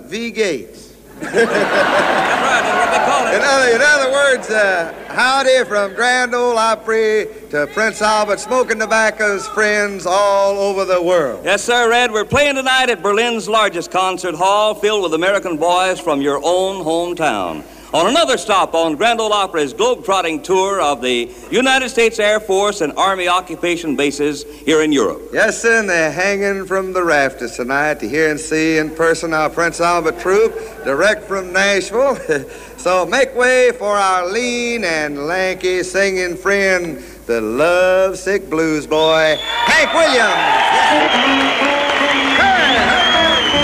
V. Gates. That's right, that's what they call it. In other words, howdy from Grand Ole Opry to Prince Albert, smoking tobacco's friends all over the world. Yes, sir, Red. We're playing tonight at Berlin's largest concert hall, filled with American boys from your own hometown. On another stop on Grand Ole Opry's globe-trotting tour of the United States Air Force and Army occupation bases here in Europe. Yes, sir, and they're hanging from the rafters tonight to hear and see in person our Prince Albert troupe, direct from Nashville. So make way for our lean and lanky singing friend, the lovesick blues boy, Hank Williams.